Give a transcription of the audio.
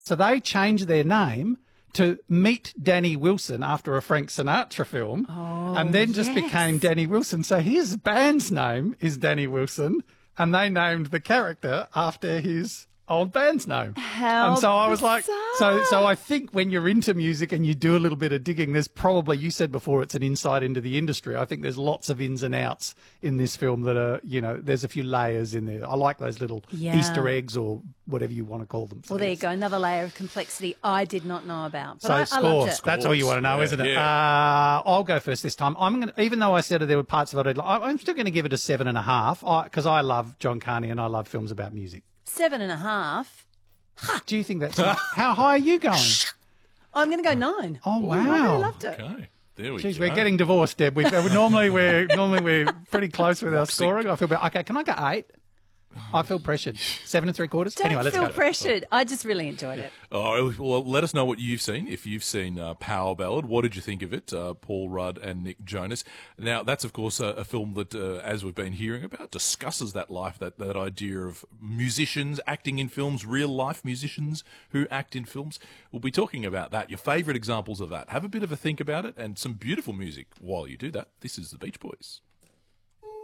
So they changed their name to Meet Danny Wilson after a Frank Sinatra film, and then just became Danny Wilson. So his band's name is Danny Wilson, and they named the character after his old band's name. How and so I was like, bizarre. so I think when you're into music and you do a little bit of digging, there's probably, you said before, it's an insight into the industry. I think there's lots of ins and outs in this film that are, you know, there's a few layers in there. I like those little Easter eggs or whatever you want to call them. So Well, there you go. Another layer of complexity I did not know about. But so I loved it. That's all you want to know, Yeah, isn't it? yeah. I'll go first this time. I'm going to, even though I said there were parts of it, I'm still going to give it a 7.5 because I love John Carney and I love films about music. 7.5. Do you think that's how high are you going? I'm going to go 9. Oh wow! I really loved it. Okay, there we Jeez, go. we're getting divorced, Deb. Normally we're pretty close with our scoring. I feel bad. Okay, can I go 8? I feel pressured. 7.75. Don't Anyway, let's feel go. pressured. I just really enjoyed it. Oh, well, let us know what you've seen. If you've seen Power Ballad, what did you think of it? Paul Rudd and Nick Jonas. Now, that's, of course, a film that, as we've been hearing about, discusses that life, that idea of musicians acting in films, real-life musicians who act in films. We'll be talking about that, your favourite examples of that. Have a bit of a think about it and some beautiful music while you do that. This is the Beach Boys.